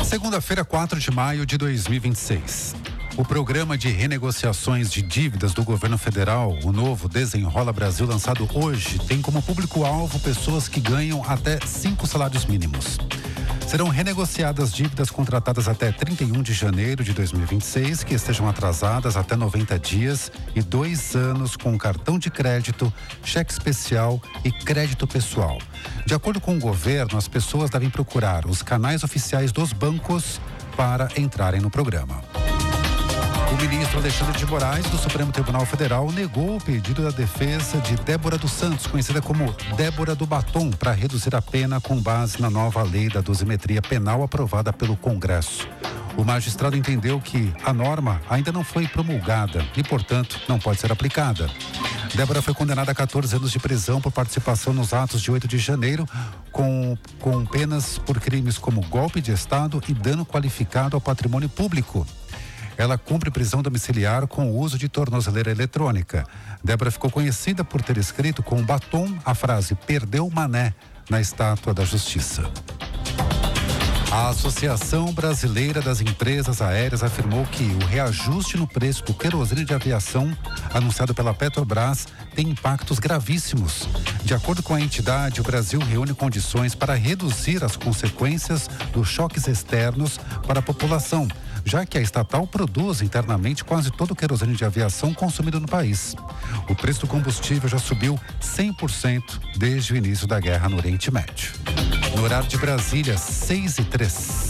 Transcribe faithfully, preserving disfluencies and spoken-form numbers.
Segunda-feira, quatro de maio de dois mil e vinte e seis. O programa de renegociações de dívidas do governo federal, o novo Desenrola Brasil, lançado hoje, tem como público-alvo pessoas que ganham até cinco salários mínimos. Serão renegociadas dívidas contratadas até trinta e um de janeiro de dois mil e vinte e seis, que estejam atrasadas até noventa dias e dois anos com cartão de crédito, cheque especial e crédito pessoal. De acordo com o governo, as pessoas devem procurar os canais oficiais dos bancos para entrarem no programa. O ministro Alexandre de Moraes, do Supremo Tribunal Federal, negou o pedido da defesa de Débora dos Santos, conhecida como Débora do Batom, para reduzir a pena com base na nova lei da dosimetria penal aprovada pelo Congresso. O magistrado entendeu que a norma ainda não foi promulgada e, portanto, não pode ser aplicada. Débora foi condenada a quatorze anos de prisão por participação nos atos de oito de janeiro, com, com penas por crimes como golpe de Estado e dano qualificado ao patrimônio público. Ela cumpre prisão domiciliar com o uso de tornozeleira eletrônica. Débora ficou conhecida por ter escrito com batom a frase "Perdeu Mané" na Estátua da Justiça. A Associação Brasileira das Empresas Aéreas afirmou que o reajuste no preço do querosene de aviação anunciado pela Petrobras tem impactos gravíssimos. De acordo com a entidade, o Brasil reúne condições para reduzir as consequências dos choques externos para a população, já que a estatal produz internamente quase todo o querosene de aviação consumido no país. O preço do combustível já subiu cem por cento desde o início da guerra no Oriente Médio. No horário de Brasília, seis e três.